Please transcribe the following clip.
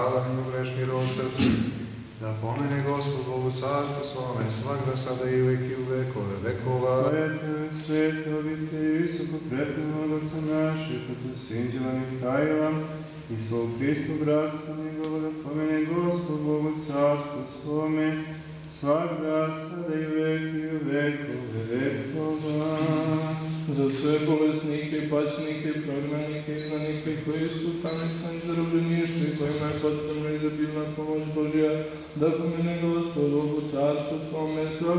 stradanju grešni rod srcu, da pomene Gospod Bogu carstvo svome, svakda sada i uvek i u vekove vekova. Svete obite i visoko pretrednog Otca naše, kako sinđela Mihajla i svog Hristu bratstva njegova, da pomene Gospod Bogu carstvo svome, svakda sada i uvek i u vekove vekova. Za sve bolesnike, pačnike, prognanike, iznanike, koji su tanicani za zarobljeništvo i kojima je potrebna izabilna pomoć Božja, da pomene Gospod Bogu carstvo svome,